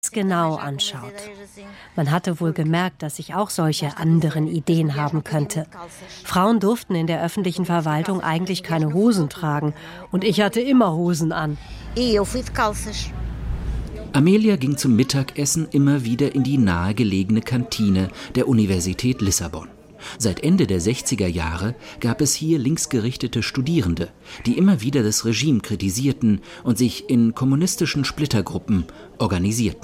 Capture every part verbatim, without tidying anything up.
genau anschaut. Man hatte wohl gemerkt, dass ich auch solche anderen Ideen haben könnte. Frauen durften in der öffentlichen Verwaltung eigentlich keine Hosen tragen. Und ich hatte immer Hosen an. Amelia ging zum Mittagessen immer wieder in die nahegelegene Kantine der Universität Lissabon. Seit Ende der sechziger Jahre gab es hier linksgerichtete Studierende, die immer wieder das Regime kritisierten und sich in kommunistischen Splittergruppen organisierten.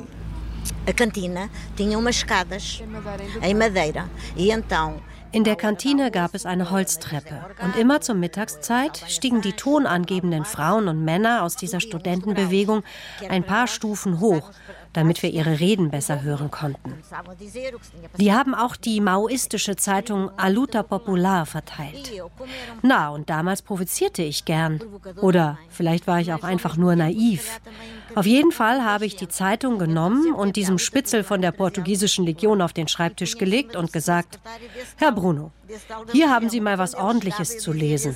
In der Kantine gab es eine Holztreppe und immer zur Mittagszeit stiegen die tonangebenden Frauen und Männer aus dieser Studentenbewegung ein paar Stufen hoch, damit wir ihre Reden besser hören konnten. Die haben auch die maoistische Zeitung A Luta Popular verteilt. Na, und damals provozierte ich gern. Oder vielleicht war ich auch einfach nur naiv. Auf jeden Fall habe ich die Zeitung genommen und diesem Spitzel von der portugiesischen Legion auf den Schreibtisch gelegt und gesagt: Herr Bruno, hier haben Sie mal was Ordentliches zu lesen.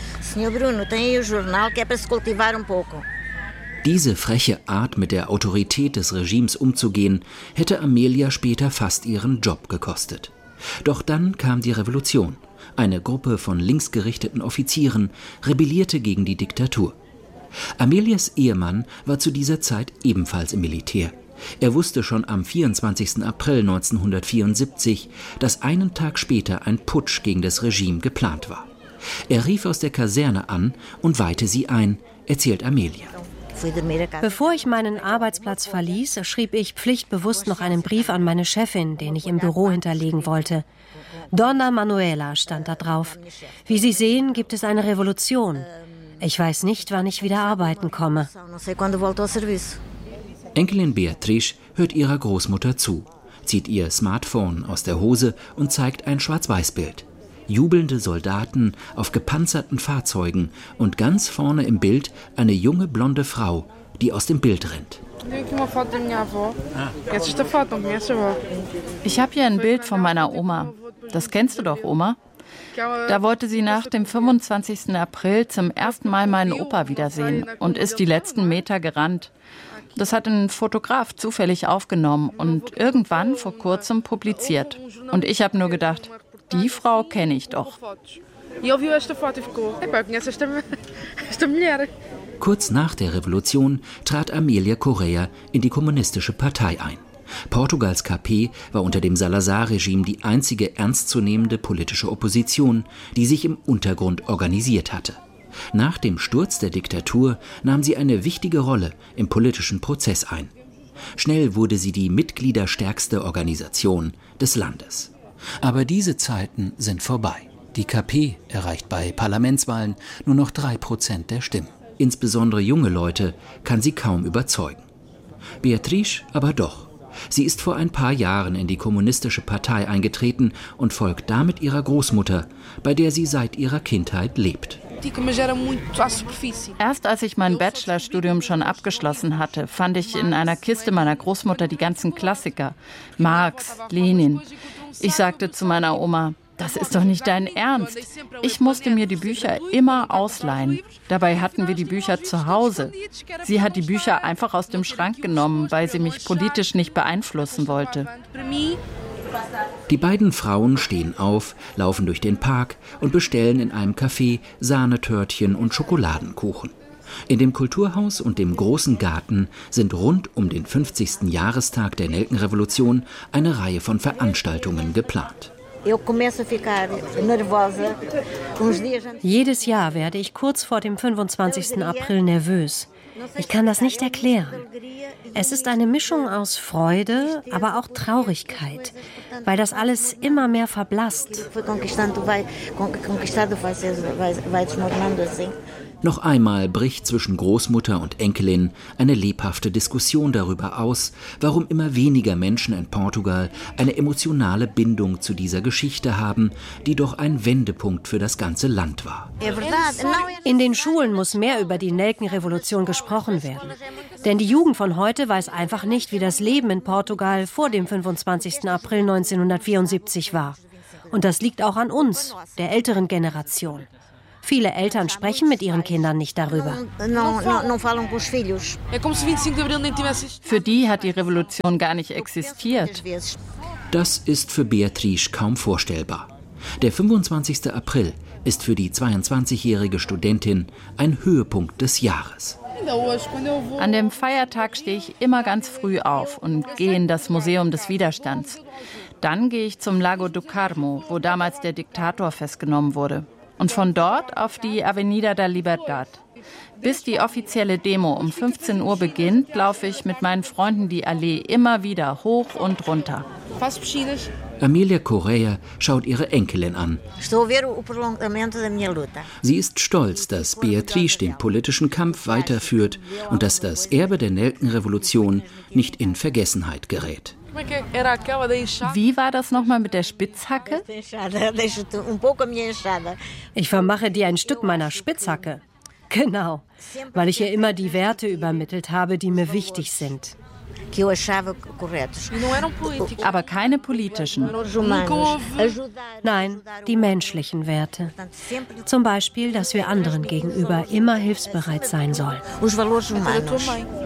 Diese freche Art, mit der Autorität des Regimes umzugehen, hätte Amelia später fast ihren Job gekostet. Doch dann kam die Revolution. Eine Gruppe von linksgerichteten Offizieren rebellierte gegen die Diktatur. Amelias Ehemann war zu dieser Zeit ebenfalls im Militär. Er wusste schon am vierundzwanzigsten April neunzehnhundertvierundsiebzig, dass einen Tag später ein Putsch gegen das Regime geplant war. Er rief aus der Kaserne an und weihte sie ein, erzählt Amelia. Bevor ich meinen Arbeitsplatz verließ, schrieb ich pflichtbewusst noch einen Brief an meine Chefin, den ich im Büro hinterlegen wollte. Donna Manuela stand da drauf. Wie Sie sehen, gibt es eine Revolution. Ich weiß nicht, wann ich wieder arbeiten komme. Enkelin Beatrice hört ihrer Großmutter zu, zieht ihr Smartphone aus der Hose und zeigt ein Schwarz-Weiß-Bild. Jubelnde Soldaten auf gepanzerten Fahrzeugen und ganz vorne im Bild eine junge blonde Frau, die aus dem Bild rennt. Ich habe hier ein Bild von meiner Oma. Das kennst du doch, Oma? Da wollte sie nach dem fünfundzwanzigsten April zum ersten Mal meinen Opa wiedersehen und ist die letzten Meter gerannt. Das hat ein Fotograf zufällig aufgenommen und irgendwann vor kurzem publiziert. Und ich habe nur gedacht, die Frau kenne ich doch. Kurz nach der Revolution trat Amelia Correa in die Kommunistische Partei ein. Portugals K P war unter dem Salazar-Regime die einzige ernstzunehmende politische Opposition, die sich im Untergrund organisiert hatte. Nach dem Sturz der Diktatur nahm sie eine wichtige Rolle im politischen Prozess ein. Schnell wurde sie die mitgliederstärkste Organisation des Landes. Aber diese Zeiten sind vorbei. Die K P erreicht bei Parlamentswahlen nur noch drei Prozent der Stimmen. Insbesondere junge Leute kann sie kaum überzeugen. Beatrice aber doch. Sie ist vor ein paar Jahren in die Kommunistische Partei eingetreten und folgt damit ihrer Großmutter, bei der sie seit ihrer Kindheit lebt. Erst als ich mein Bachelorstudium schon abgeschlossen hatte, fand ich in einer Kiste meiner Großmutter die ganzen Klassiker. Marx, Lenin. Ich sagte zu meiner Oma, das ist doch nicht dein Ernst. Ich musste mir die Bücher immer ausleihen. Dabei hatten wir die Bücher zu Hause. Sie hat die Bücher einfach aus dem Schrank genommen, weil sie mich politisch nicht beeinflussen wollte. Die beiden Frauen stehen auf, laufen durch den Park und bestellen in einem Café Sahnetörtchen und Schokoladenkuchen. In dem Kulturhaus und dem großen Garten sind rund um den fünfzigsten Jahrestag der Nelkenrevolution eine Reihe von Veranstaltungen geplant. Jedes Jahr werde ich kurz vor dem fünfundzwanzigsten April nervös. Ich kann das nicht erklären. Es ist eine Mischung aus Freude, aber auch Traurigkeit, weil das alles immer mehr verblasst. Noch einmal bricht zwischen Großmutter und Enkelin eine lebhafte Diskussion darüber aus, warum immer weniger Menschen in Portugal eine emotionale Bindung zu dieser Geschichte haben, die doch ein Wendepunkt für das ganze Land war. In den Schulen muss mehr über die Nelkenrevolution gesprochen werden. Denn die Jugend von heute weiß einfach nicht, wie das Leben in Portugal vor dem fünfundzwanzigsten April neunzehnhundertvierundsiebzig war. Und das liegt auch an uns, der älteren Generation. Viele Eltern sprechen mit ihren Kindern nicht darüber. Für die hat die Revolution gar nicht existiert. Das ist für Beatrice kaum vorstellbar. Der fünfundzwanzigste April ist für die zweiundzwanzigjährige Studentin ein Höhepunkt des Jahres. An dem Feiertag stehe ich immer ganz früh auf und gehe in das Museum des Widerstands. Dann gehe ich zum Lago do Carmo, wo damals der Diktator festgenommen wurde. Und von dort auf die Avenida da Liberdad. Bis die offizielle Demo um fünfzehn Uhr beginnt, laufe ich mit meinen Freunden die Allee immer wieder hoch und runter. Amelia Correia schaut ihre Enkelin an. Sie ist stolz, dass Beatrice den politischen Kampf weiterführt und dass das Erbe der Nelkenrevolution nicht in Vergessenheit gerät. Wie war das nochmal mit der Spitzhacke? Ich vermache dir ein Stück meiner Spitzhacke. Genau, weil ich ihr immer die Werte übermittelt habe, die mir wichtig sind. Aber keine politischen. Nein, die menschlichen Werte. Zum Beispiel, dass wir anderen gegenüber immer hilfsbereit sein sollen.